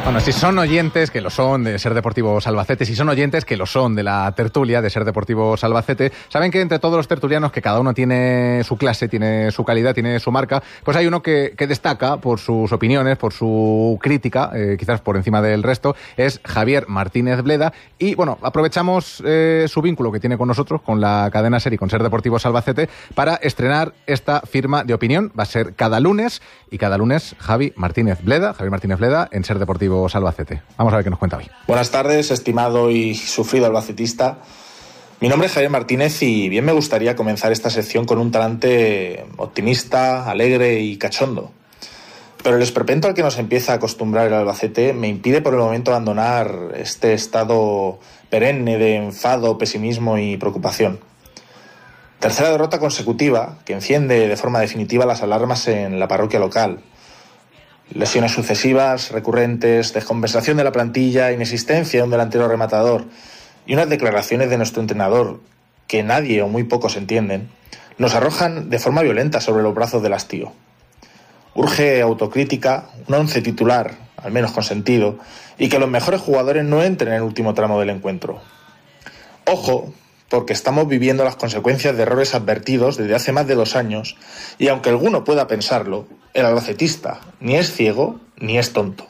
Bueno, si son oyentes, que lo son de Ser Deportivos Albacete, si son oyentes, que lo son de la tertulia de Ser Deportivos Albacete, saben que entre todos los tertulianos, que cada uno tiene su clase, tiene su calidad, tiene su marca, pues hay uno que destaca por sus opiniones, por su crítica, quizás por encima del resto, es Javier Martínez Bleda. Y bueno, aprovechamos su vínculo que tiene con nosotros, con la cadena SER y con Ser Deportivos Albacete, para estrenar esta firma de opinión. Va a ser cada lunes, y cada lunes Javier Martínez Bleda en Ser Deportivos Albacete. Vamos a ver qué nos cuenta hoy. Buenas tardes, estimado y sufrido albacetista. Mi nombre es Javier Martínez y bien me gustaría comenzar esta sección con un talante optimista, alegre y cachondo. Pero el esperpento al que nos empieza a acostumbrar el Albacete me impide por el momento abandonar este estado perenne de enfado, pesimismo y preocupación. Tercera derrota consecutiva que enciende de forma definitiva las alarmas en la parroquia local. Lesiones sucesivas, recurrentes, descompensación de la plantilla, inexistencia de un delantero rematador y unas declaraciones de nuestro entrenador que nadie o muy pocos entienden, nos arrojan de forma violenta sobre los brazos del hastío. Urge autocrítica, un once titular, al menos con sentido, y que los mejores jugadores no entren en el último tramo del encuentro. Ojo, porque estamos viviendo las consecuencias de errores advertidos desde hace más de 2 años, y aunque alguno pueda pensarlo, el albacetista ni es ciego ni es tonto.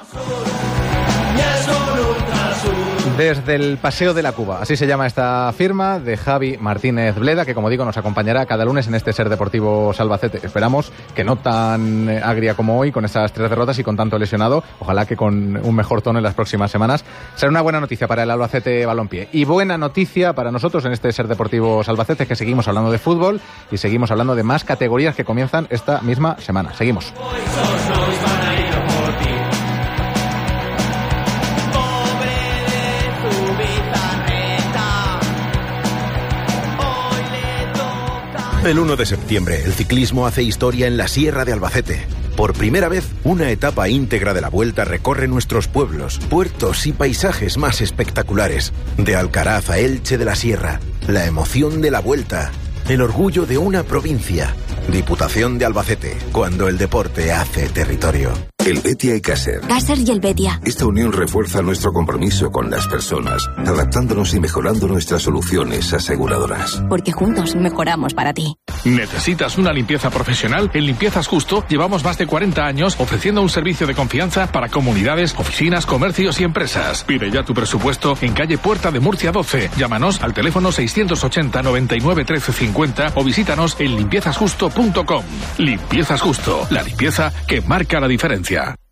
Desde el Paseo de la Cuba, así se llama esta firma de Javi Martínez Bleda, que como digo nos acompañará cada lunes en este Ser Deportivos Albacete. Esperamos que no tan agria como hoy, con estas 3 derrotas y con tanto lesionado, ojalá que con un mejor tono en las próximas semanas. Será una buena noticia para el Albacete Balompié y buena noticia para nosotros en este Ser Deportivos Albacete, que seguimos hablando de fútbol y seguimos hablando de más categorías que comienzan esta misma semana. Seguimos. El 1 de septiembre, el ciclismo hace historia en la Sierra de Albacete. Por primera vez, una etapa íntegra de la Vuelta recorre nuestros pueblos, puertos y paisajes más espectaculares. De Alcaraz a Elche de la Sierra, la emoción de la Vuelta, el orgullo de una provincia. Diputación de Albacete, cuando el deporte hace territorio. El Betia y Caser. Caser y el Betia. Esta unión refuerza nuestro compromiso con las personas, adaptándonos y mejorando nuestras soluciones aseguradoras. Porque juntos mejoramos para ti. ¿Necesitas una limpieza profesional? En Limpiezas Justo llevamos más de 40 años ofreciendo un servicio de confianza para comunidades, oficinas, comercios y empresas. Pide ya tu presupuesto en calle Puerta de Murcia 12. Llámanos al teléfono 680 99 13 50 o visítanos en limpiezasjusto.com. Limpiezas Justo, la limpieza que marca la diferencia.